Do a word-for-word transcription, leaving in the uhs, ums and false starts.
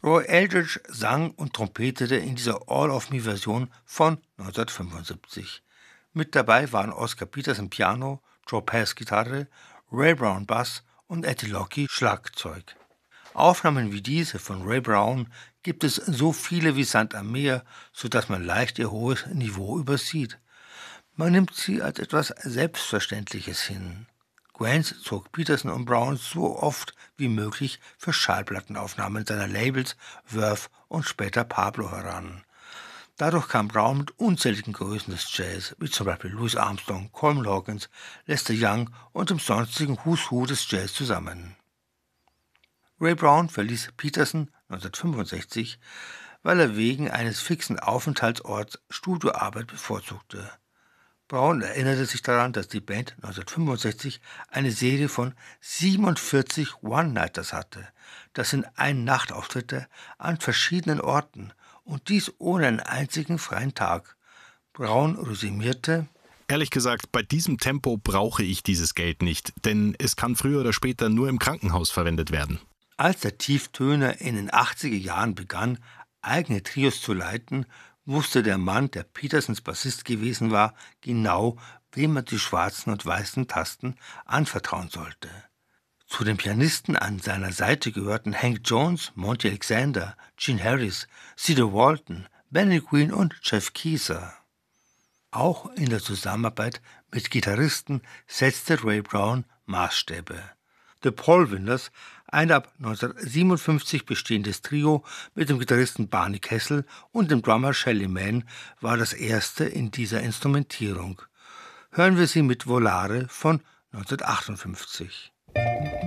Roy Eldridge sang und trompetete in dieser All-of-Me-Version von neunzehnhundertfünfundsiebzig. Mit dabei waren Oscar Peterson Piano, Joe Pass Gitarre, Ray Brown Bass und Eddie Locke Schlagzeug. Aufnahmen wie diese von Ray Brown gibt es so viele wie Sand am Meer, sodass man leicht ihr hohes Niveau übersieht. Man nimmt sie als etwas Selbstverständliches hin. Granz zog Peterson und Brown so oft wie möglich für Schallplattenaufnahmen seiner Labels Verve und später Pablo heran. Dadurch kam Brown mit unzähligen Größen des Jazz, wie zum Beispiel Louis Armstrong, Coleman Hawkins, Lester Young und dem sonstigen Who's Who des Jazz zusammen. Ray Brown verließ Peterson neunzehnhundertfünfundsechzig, weil er wegen eines fixen Aufenthaltsorts Studioarbeit bevorzugte. Brown erinnerte sich daran, dass die Band neunzehnhundertfünfundsechzig eine Serie von siebenundvierzig One-Nighters hatte. Das sind Ein-Nacht-Auftritte an verschiedenen Orten und dies ohne einen einzigen freien Tag. Brown resümierte: Ehrlich gesagt, bei diesem Tempo brauche ich dieses Geld nicht, denn es kann früher oder später nur im Krankenhaus verwendet werden. Als der Tieftöner in den achtziger Jahren begann, eigene Trios zu leiten, wusste der Mann, der Petersons Bassist gewesen war, genau, wem man die schwarzen und weißen Tasten anvertrauen sollte. Zu den Pianisten an seiner Seite gehörten Hank Jones, Monty Alexander, Gene Harris, Cedar Walton, Benny Green und Jeff Keezer. Auch in der Zusammenarbeit mit Gitarristen setzte Ray Brown Maßstäbe. The Paul-Winders, ein ab neunzehnhundertsiebenundfünfzig bestehendes Trio mit dem Gitarristen Barney Kessel und dem Drummer Shelly Manne, war das erste in dieser Instrumentierung. Hören wir sie mit Volare von neunzehnhundertachtundfünfzig.